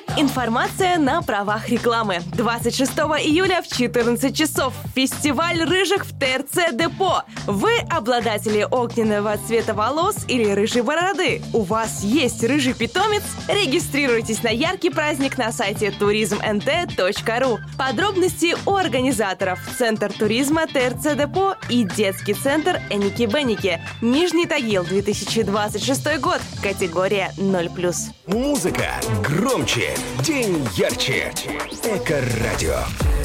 Информация на правах рекламы. 26 июля в 14 часов. Фестиваль рыжих в ТРЦ «Депо». Вы обладатели огненного цвета волос или рыжей бороды? У вас есть рыжий питомец? Регистрируйтесь на яркий праздник на сайте turismnt.ru. Подробности у организаторов: Центр туризма ТРЦ «Депо» и детский центр «Эники-Беники». Нижний Тагил, 2026 год. Категория 0+. Музыка громче, день ярче. Эко-радио.